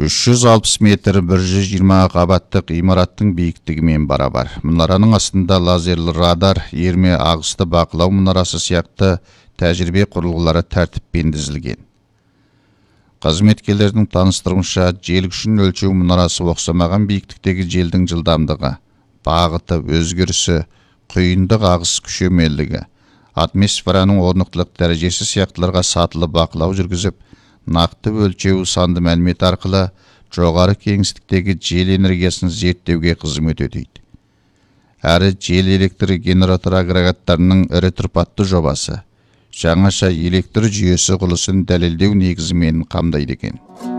360 метр 120 қабаттық имараттың биіктігімен барабар. Мұнараның астында лазерлі радар, ерме ағысты бақылау мұнарасы сияқты тәжірибе құрылғылары тәртіппен дізілген. Қызметкерлердің таныстыруынша, жел күшін өлшеу мұнарасы оқсамаған биіктіктегі желдің жылдамдығы, бағыты, өзгерісі, құйындық ағыс күшемелігі, атмосфераның орнықтылық дәрежесі сияқтыларға сатылы бақылау жүргізіп, нақты өлшеу санды мәлімет арқылы жоғары кеңістіктегі жел энергиясын зерттеуге қызмет етеді. Әрі жел электр генератор агрегаттарының ірі тұрпатты жобасы, жаңаша электр жүйесі құрылысын дәлелдеу негізімен қамдайды екен.